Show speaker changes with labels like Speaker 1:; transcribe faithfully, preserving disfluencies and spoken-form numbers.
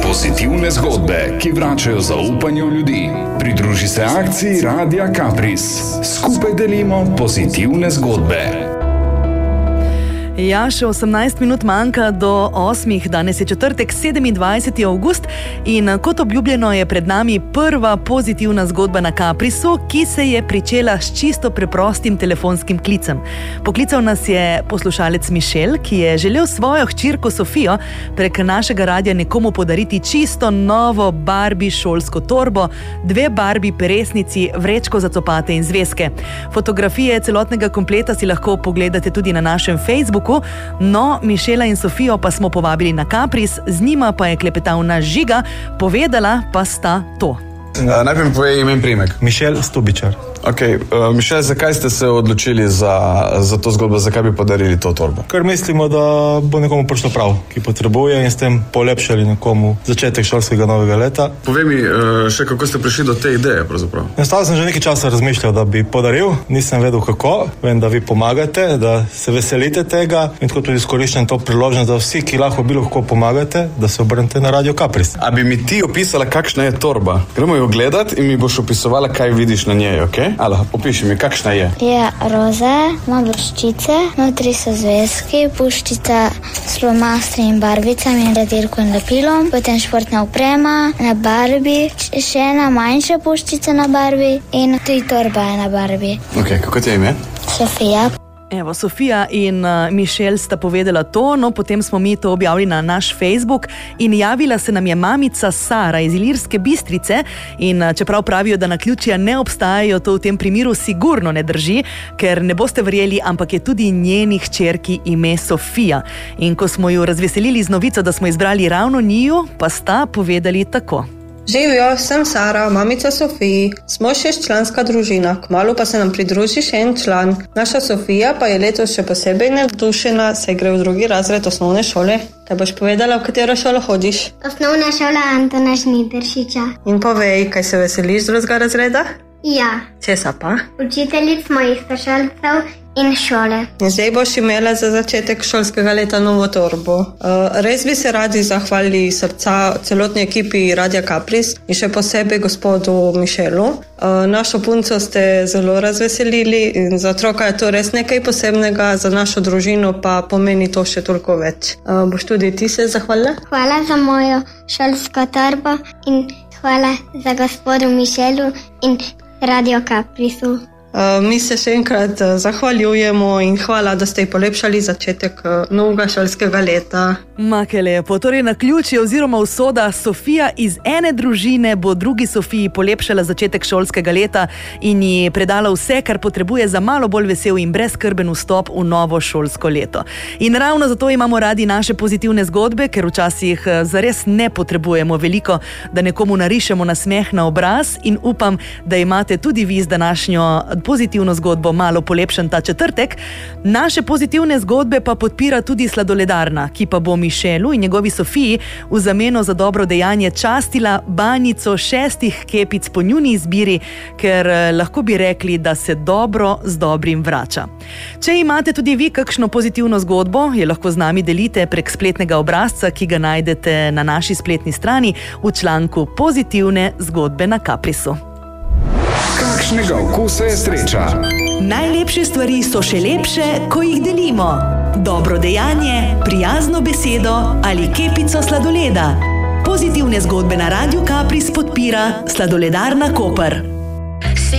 Speaker 1: Pozitivne zgodbe, ki vračajo zaupanje v ljudi. Pridruži se akciji Radia Kapris. Skupaj delimo pozitivne zgodbe.
Speaker 2: Ja, še osemnajst minut manjka do osmih, danes je četrtek, sedemindvajseti avgust in kot obljubljeno je pred nami prva pozitivna zgodba na Kaprisu, ki se je pričela s čisto preprostim telefonskim klicem. Poklical nas je poslušalec Mišel, ki je želel svojo hčerko Sofijo prek našega radia nekomu podariti čisto novo Barbie šolsko torbo, dve Barbie peresnici, vrečko za copate in zvezke. Fotografije celotnega kompleta si lahko pogledate tudi na našem Facebooku. No, Mišela in Sofijo pa smo povabili na Kapris, z njima pa je klepetal naš Žiga, povedala pa sta to.
Speaker 3: Uh, najprej mi povej ime in priimek.
Speaker 4: Mišel Stubičar.
Speaker 3: Ok, uh, Mišel, zakaj ste se odločili za, za to zgodbo, zakaj bi podarili to torbo?
Speaker 4: Ker mislimo, da bo nekomu prišlo prav, ki potrebuje in s tem polepšali nekomu začetek šolskega novega leta.
Speaker 3: Povej mi uh, še, kako ste prišli do te ideje pravzaprav?
Speaker 4: Enostavno sem že nekaj časa razmišljal, da bi podaril, nisem vedel kako, vem, da vi pomagate, da se veselite tega in tako tudi izkoriščam to priložnost, da vsi, ki lahko bi lahko pomagate, da se obrnete na Radio Kapris.
Speaker 3: A bi mi ti opisala, kakšna je torba? Gremo jo gledati in mi boš opisovala, kaj vidiš na njej, ok? Alo, opiši mi, kakšna je?
Speaker 5: Je roza, ima bleščice, notri so zvezki, puščica s flomastri in barbicami in radirko in lepilom, potem športna oprema na Barbie, še ena manjša puščica na Barbie in tudi torba je na Barbie.
Speaker 3: Ok, kako ti je ime?
Speaker 5: Sofija.
Speaker 2: Evo, Sofija in uh, Mišel sta povedala to, no potem smo mi to objavili na naš Facebook in javila se nam je mamica Sara iz Ilirske Bistrice in uh, čeprav pravijo, da naključja ne obstajajo, to v tem primeru sigurno ne drži, ker ne boste verjeli, ampak je tudi njeni hčerki ime Sofija. In ko smo jo razveselili z novico, da smo izbrali ravno njiju, pa sta povedali tako.
Speaker 6: Živijo, sem Sara, mamica Sofiji. Smo šestčlanska družina, kmalu pa se nam pridruži še en član. Naša Sofija pa je letos še posebej navdušena, saj gre v drugi razred osnovne šole. Kaj boš povedala, v katero šolo hodiš?
Speaker 5: Osnovna šola Antona Žnidaršiča.
Speaker 6: In povej, kaj se veseliš z drugega razreda?
Speaker 5: Ja.
Speaker 6: Česa pa?
Speaker 5: Učiteljic mojih sošolcev in šole.
Speaker 6: In zdaj boš imela za začetek šolskega leta novo torbo. Uh, res bi se radi zahvalili srca celotni ekipi Radia Kapris in še posebej gospodu Mišelu. Uh, našo punco ste zelo razveselili in za otroka je to res nekaj posebnega, za našo družino pa pomeni to še toliko več. Uh, boš tudi ti se zahvalila?
Speaker 5: Hvala za mojo šolsko torbo in hvala za gospodu Mišelu in Radio Kaprisu.
Speaker 6: Uh, mi se še enkrat uh, zahvaljujemo in hvala, da ste polepšali začetek uh, novega šolskega leta.
Speaker 2: Make lepo, torej na ključje oziroma usoda, Sofija iz ene družine bo drugi Sofiji polepšala začetek šolskega leta in ji predala vse, kar potrebuje za malo bolj vesel in brezskrben vstop v novo šolsko leto. In ravno zato imamo radi naše pozitivne zgodbe, ker včasih zares ne potrebujemo veliko, da nekomu narišemo nasmeh na obraz in upam, da imate tudi vi z današnjo pozitivno zgodbo malo polepšen ta četrtek. Naše pozitivne zgodbe pa podpira tudi sladoledarna, ki pa bo Mišelu in njegovi Sofiji v zameno za dobro dejanje častila banjico šestih kepic po njuni izbiri, ker lahko bi rekli, da se dobro z dobrim vrača. Če imate tudi vi kakšno pozitivno zgodbo, je lahko z nami delite prek spletnega obrazca, ki ga najdete na naši spletni strani v članku Pozitivne zgodbe na Kaprisu.
Speaker 1: Kakšnega okusa je sreča?
Speaker 2: Najlepše stvari so še lepše, ko jih delimo. Dobro dejanje, prijazno besedo ali kepico sladoleda. Pozitivne zgodbe na Radio Kapris podpira Sladoledarna Koper.